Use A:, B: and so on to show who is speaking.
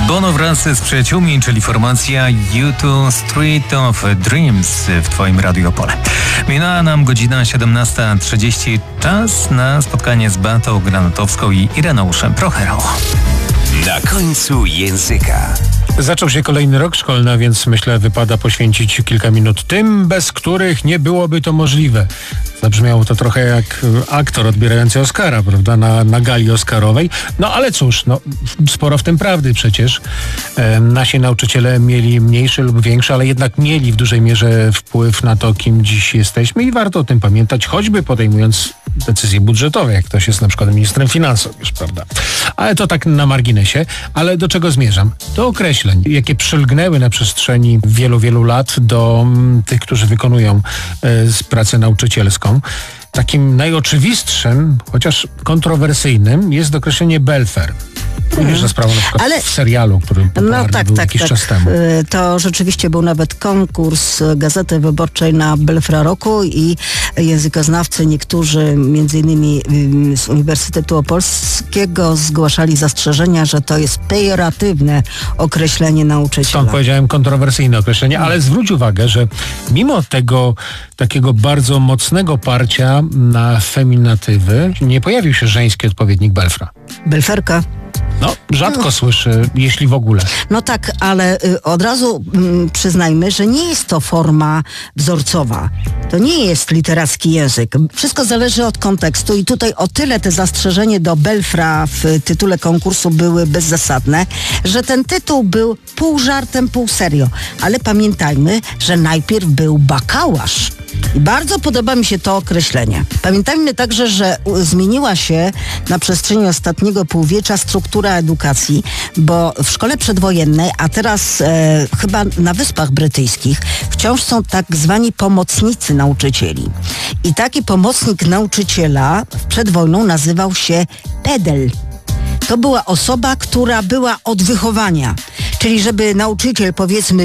A: Bono wraz z przyjaciółmi, czyli formacja U2 Street of Dreams w Twoim Radio Opole. Minęła nam godzina 17:30. Czas na spotkanie z Beatą Granatowską i Ireneuszem Procherą.
B: Na końcu języka.
C: Zaczął się kolejny rok szkolny, a więc myślę, wypada poświęcić kilka minut tym, bez których nie byłoby to możliwe. Zabrzmiało to trochę jak aktor odbierający Oscara, prawda, na gali oscarowej. No ale cóż, sporo w tym prawdy przecież. Nasi nauczyciele mieli mniejszy lub większy, ale jednak mieli w dużej mierze wpływ na to, kim dziś jesteśmy i warto o tym pamiętać, choćby podejmując decyzje budżetowe, jak ktoś jest na przykład ministrem finansów, już, prawda. Ale to tak na marginesie. Ale do czego zmierzam? Do określeń, jakie przylgnęły na przestrzeni wielu, wielu lat do tych, którzy wykonują pracę nauczycielską. Takim najoczywistszym, chociaż kontrowersyjnym, jest określenie belfer. Również za sprawą na przykład w serialu, który popularny był jakiś czas temu.
D: To rzeczywiście był nawet konkurs Gazety Wyborczej na Belfra Roku i językoznawcy niektórzy, między innymi z Uniwersytetu Opolskiego, zgłaszali zastrzeżenia, że to jest pejoratywne określenie nauczyciela.
C: Stąd powiedziałem kontrowersyjne określenie, ale zwróć uwagę, że mimo tego takiego bardzo mocnego parcia na feminatywy nie pojawił się żeński odpowiednik belfra.
D: Belferka.
C: Rzadko słyszy, jeśli w ogóle.
D: No tak, ale od razu przyznajmy, że nie jest to forma wzorcowa. To nie jest literacki język. Wszystko zależy od kontekstu i tutaj o tyle te zastrzeżenia do belfra w tytule konkursu były bezzasadne, że ten tytuł był pół żartem, pół serio. Ale pamiętajmy, że najpierw był bakałasz. I bardzo podoba mi się to określenie. Pamiętajmy także, że zmieniła się na przestrzeni ostatniego półwiecza struktura edukacji, bo w szkole przedwojennej, a teraz chyba na Wyspach Brytyjskich, wciąż są tak zwani pomocnicy nauczycieli. I taki pomocnik nauczyciela przed wojną nazywał się pedel. To była osoba, która była od wychowania. Czyli żeby nauczyciel, powiedzmy,